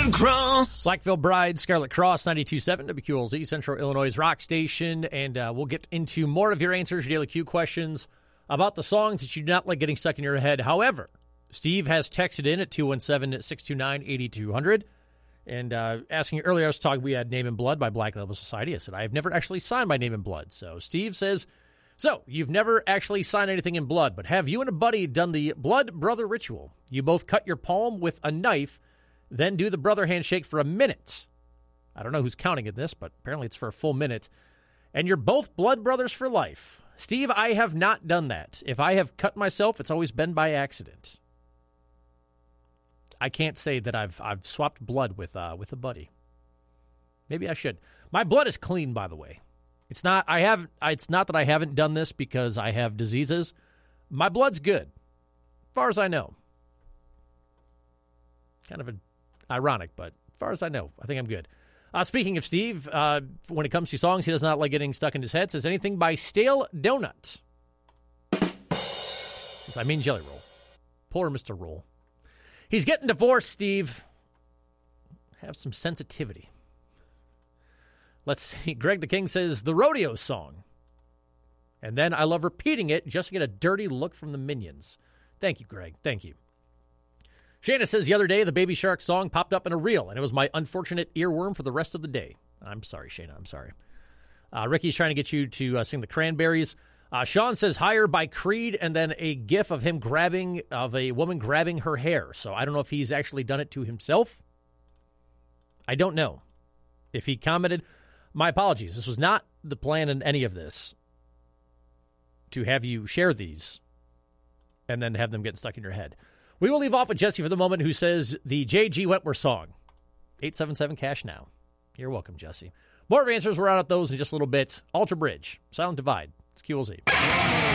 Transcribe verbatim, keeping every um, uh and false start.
Cross. Blackville Bride, Scarlet Cross, ninety-two point seven, W Q L Z, Central Illinois' rock station. And uh, we'll get into more of your answers, your Daily Q questions about the songs that you do not like getting stuck in your head. However, Steve has texted in at two one seven, six two nine, eight two zero zero. And uh, asking earlier, I was talking, we had Name in Blood by Black Label Society. I said, I have never actually signed my name in blood. So Steve says, so you've never actually signed anything in blood, but have you and a buddy done the blood brother ritual? You both cut your palm with a knife, then do the brother handshake for a minute. I don't know who's counting in this, but apparently it's for a full minute. And you're both blood brothers for life. Steve, I have not done that. If I have cut myself, it's always been by accident. I can't say that I've I've swapped blood with uh, with a buddy. Maybe I should. My blood is clean, by the way. It's not I have it's not that I haven't done this because I have diseases. My blood's good, as far as I know. Kind of a, ironic, but as far as I know, I think I'm good. Uh, speaking of Steve, uh, when it comes to songs, he does not like getting stuck in his head. Says anything by Stale Donut. Yes, I mean Jelly Roll. Poor Mister Roll. He's getting divorced, Steve. Have some sensitivity. Let's see. Greg the King says, the rodeo song. And then I love repeating it just to get a dirty look from the minions. Thank you, Greg. Thank you. Shayna says, the other day, the Baby Shark song popped up in a reel, and it was my unfortunate earworm for the rest of the day. I'm sorry, Shayna. I'm sorry. Uh, Ricky's trying to get you to uh, sing the Cranberries. Uh, Sean says, Higher by Creed, and then a gif of him grabbing, of a woman grabbing her hair. So I don't know if he's actually done it to himself. I don't know. If he commented, my apologies. This was not the plan in any of this, to have you share these and then have them get stuck in your head. We will leave off with Jesse for the moment, who says the J G Wentworth song. eight seven seven cash now. You're welcome, Jesse. More of answers. We're out at those in just a little bit. Alter Bridge, Silent Divide. It's Q L Z.